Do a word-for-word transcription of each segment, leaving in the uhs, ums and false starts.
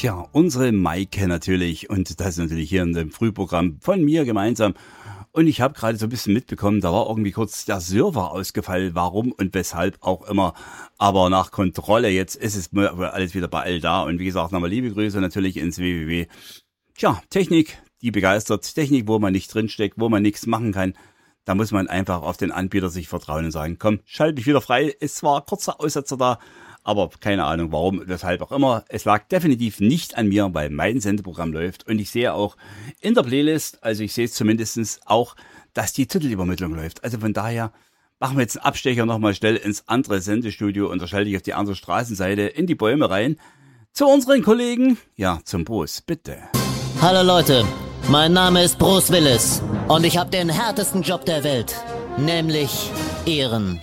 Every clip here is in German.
Tja, unsere Maike natürlich und das natürlich hier in dem Frühprogramm von mir gemeinsam. Und ich habe gerade so ein bisschen mitbekommen, da war irgendwie kurz der Server ausgefallen, warum und weshalb auch immer. Aber nach Kontrolle, jetzt ist es alles wieder bei all da. Und wie gesagt, nochmal liebe Grüße natürlich ins W W W. Tja, Technik, die begeistert. Technik, wo man nicht drinsteckt, wo man nichts machen kann. Da muss man einfach auf den Anbieter sich vertrauen und sagen, komm, schalte mich wieder frei. Ist zwar kurzer Aussetzer da, aber keine Ahnung warum, weshalb auch immer. Es lag definitiv nicht an mir, weil mein Sendeprogramm läuft. Und ich sehe auch in der Playlist, also ich sehe es zumindest auch, dass die Titelübermittlung läuft. Also von daher machen wir jetzt einen Abstecher nochmal schnell ins andere Sendestudio und da schalte ich auf die andere Straßenseite in die Bäume rein. Zu unseren Kollegen, ja, zum Bruce, bitte. Hallo Leute, mein Name ist Bruce Willis und ich habe den härtesten Job der Welt, nämlich Ehren.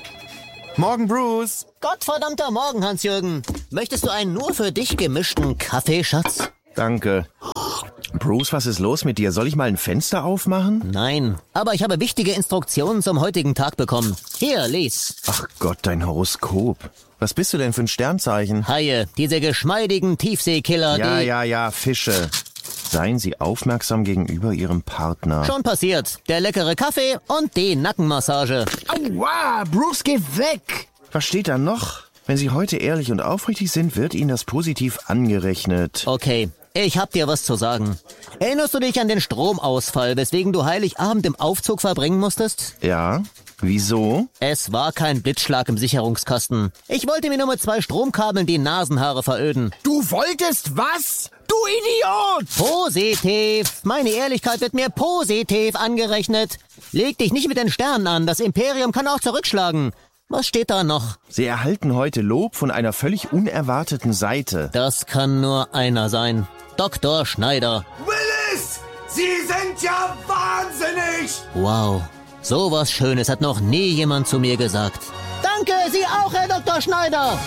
Morgen, Bruce. Gottverdammter Morgen, Hans-Jürgen. Möchtest du einen nur für dich gemischten Kaffee, Schatz? Danke. Bruce, was ist los mit dir? Soll ich mal ein Fenster aufmachen? Nein, aber ich habe wichtige Instruktionen zum heutigen Tag bekommen. Hier, lies. Ach Gott, dein Horoskop. Was bist du denn für ein Sternzeichen? Haie, diese geschmeidigen Tiefseekiller, Ja, die... ja, ja, Fische. Seien Sie aufmerksam gegenüber Ihrem Partner. Schon passiert. Der leckere Kaffee und die Nackenmassage. Aua, Bruce, geh weg! Was steht da noch? Wenn Sie heute ehrlich und aufrichtig sind, wird Ihnen das positiv angerechnet. Okay, ich hab dir was zu sagen. Erinnerst du dich an den Stromausfall, weswegen du Heiligabend im Aufzug verbringen musstest? Ja? Wieso? Es war kein Blitzschlag im Sicherungskasten. Ich wollte mir nur mit zwei Stromkabeln die Nasenhaare veröden. Du wolltest was? Du Idiot! Positiv. Meine Ehrlichkeit wird mir positiv angerechnet. Leg dich nicht mit den Sternen an. Das Imperium kann auch zurückschlagen. Was steht da noch? Sie erhalten heute Lob von einer völlig unerwarteten Seite. Das kann nur einer sein. Doktor Schneider. Willis! Sie sind ja wahnsinnig! Wow. So was Schönes hat noch nie jemand zu mir gesagt. Danke, Sie auch, Herr Doktor Schneider.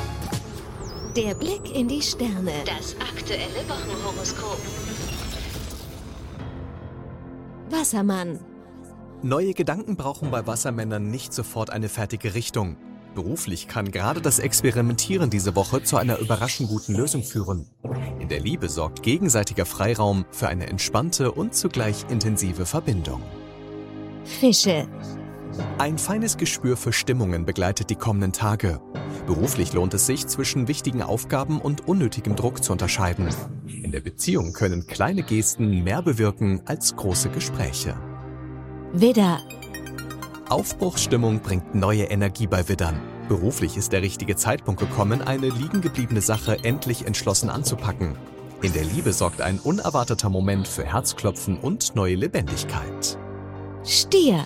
Der Blick in die Sterne. Das aktuelle Wochenhoroskop. Wassermann. Neue Gedanken brauchen bei Wassermännern nicht sofort eine fertige Richtung. Beruflich kann gerade das Experimentieren diese Woche zu einer überraschend guten Lösung führen. In der Liebe sorgt gegenseitiger Freiraum für eine entspannte und zugleich intensive Verbindung. Fische. Ein feines Gespür für Stimmungen begleitet die kommenden Tage. Beruflich lohnt es sich, zwischen wichtigen Aufgaben und unnötigem Druck zu unterscheiden. In der Beziehung können kleine Gesten mehr bewirken als große Gespräche. Widder. Aufbruchsstimmung bringt neue Energie bei Widdern. Beruflich ist der richtige Zeitpunkt gekommen, eine liegengebliebene Sache endlich entschlossen anzupacken. In der Liebe sorgt ein unerwarteter Moment für Herzklopfen und neue Lebendigkeit. Stier.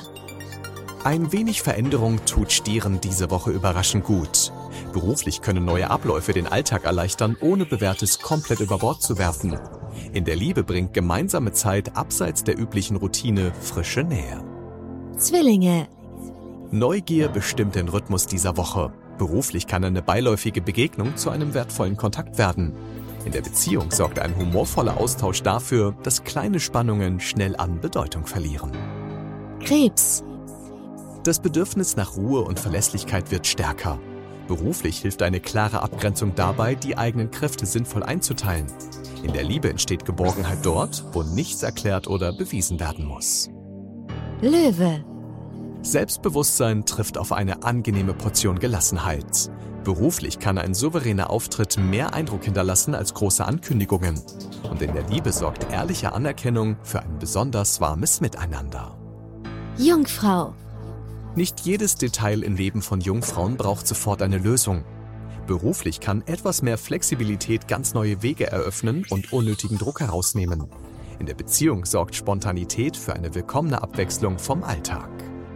Ein wenig Veränderung tut Stieren diese Woche überraschend gut. Beruflich können neue Abläufe den Alltag erleichtern, ohne Bewährtes komplett über Bord zu werfen. In der Liebe bringt gemeinsame Zeit abseits der üblichen Routine frische Nähe. Zwillinge. Neugier bestimmt den Rhythmus dieser Woche. Beruflich kann eine beiläufige Begegnung zu einem wertvollen Kontakt werden. In der Beziehung sorgt ein humorvoller Austausch dafür, dass kleine Spannungen schnell an Bedeutung verlieren. Krebs. Das Bedürfnis nach Ruhe und Verlässlichkeit wird stärker. Beruflich hilft eine klare Abgrenzung dabei, die eigenen Kräfte sinnvoll einzuteilen. In der Liebe entsteht Geborgenheit dort, wo nichts erklärt oder bewiesen werden muss. Löwe. Selbstbewusstsein trifft auf eine angenehme Portion Gelassenheit. Beruflich kann ein souveräner Auftritt mehr Eindruck hinterlassen als große Ankündigungen. Und in der Liebe sorgt ehrliche Anerkennung für ein besonders warmes Miteinander. Jungfrau. Nicht jedes Detail im Leben von Jungfrauen braucht sofort eine Lösung. Beruflich kann etwas mehr Flexibilität ganz neue Wege eröffnen und unnötigen Druck herausnehmen. In der Beziehung sorgt Spontanität für eine willkommene Abwechslung vom Alltag.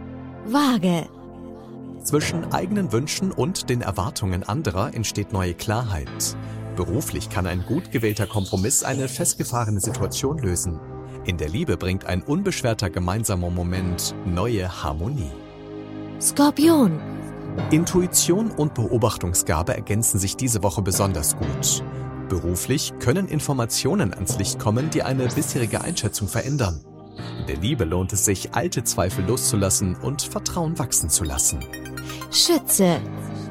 Waage. Zwischen eigenen Wünschen und den Erwartungen anderer entsteht neue Klarheit. Beruflich kann ein gut gewählter Kompromiss eine festgefahrene Situation lösen. In der Liebe bringt ein unbeschwerter gemeinsamer Moment neue Harmonie. Skorpion. Intuition und Beobachtungsgabe ergänzen sich diese Woche besonders gut. Beruflich können Informationen ans Licht kommen, die eine bisherige Einschätzung verändern. In der Liebe lohnt es sich, alte Zweifel loszulassen und Vertrauen wachsen zu lassen. Schütze.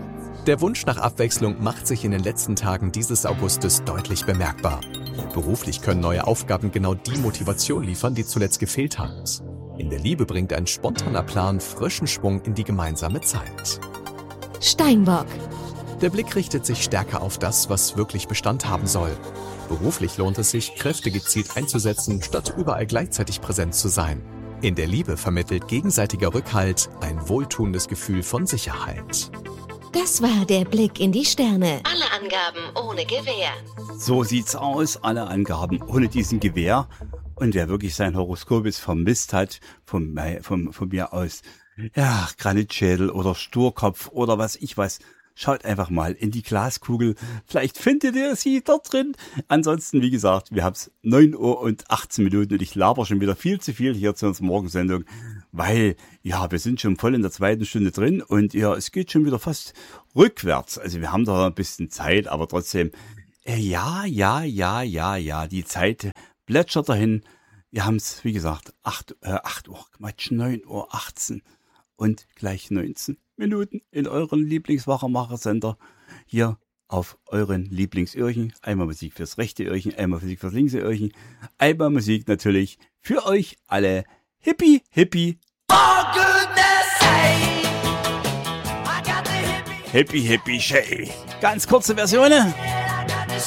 Der Wunsch nach Abwechslung macht sich in den letzten Tagen dieses Augustes deutlich bemerkbar. Beruflich können neue Aufgaben genau die Motivation liefern, die zuletzt gefehlt hat. In der Liebe bringt ein spontaner Plan frischen Schwung in die gemeinsame Zeit. Steinbock. Der Blick richtet sich stärker auf das, was wirklich Bestand haben soll. Beruflich lohnt es sich, Kräfte gezielt einzusetzen, statt überall gleichzeitig präsent zu sein. In der Liebe vermittelt gegenseitiger Rückhalt ein wohltuendes Gefühl von Sicherheit. Das war der Blick in die Sterne. Alle Angaben ohne Gewähr. So sieht's aus, alle Angaben ohne diesen Gewähr. Und wer wirklich sein Horoskop jetzt vermisst hat, von, von, von mir aus, ja, Granitschädel oder Sturkopf oder was ich was, schaut einfach mal in die Glaskugel. Vielleicht findet ihr sie dort drin. Ansonsten, wie gesagt, wir haben es neun Uhr und achtzehn Minuten und ich laber schon wieder viel zu viel hier zu unserer Morgensendung, weil, ja, wir sind schon voll in der zweiten Stunde drin und ja, es geht schon wieder fast rückwärts. Also wir haben da ein bisschen Zeit, aber trotzdem, äh, ja, ja, ja, ja, ja, die Zeit plätschert dahin. Wir haben es, wie gesagt, acht Uhr, Quatsch, neun Uhr achtzehn und gleich neunzehn Minuten in euren Lieblingswachermacher-Sender hier auf euren Lieblingsöhrchen. Einmal Musik fürs rechte Öhrchen, einmal Musik fürs linke Öhrchen, einmal Musik natürlich für euch alle. Hippie, hippie. For goodness sake, I got the hippie. Hippie, hippie, shay. Ganz kurze Versionen.